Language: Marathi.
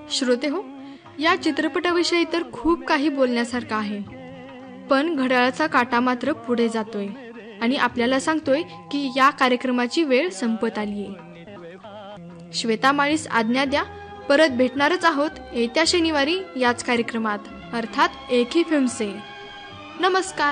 श्रोते हो, या चित्रपटाविषयी तर खूप काही बोलण्यासारखं आहे, पण घड्याळाचा काटा मात्र पुढे जातोय आणि आपल्याला सांगतोय की या कार्यक्रमाची वेळ संपत आली आहे। श्वेता माळीस आज्ञा द्या, परत भेटणारच आहोत येत्या शनिवारी याच कार्यक्रमात, अर्थात एक ही फिल्म से। नमस्कार।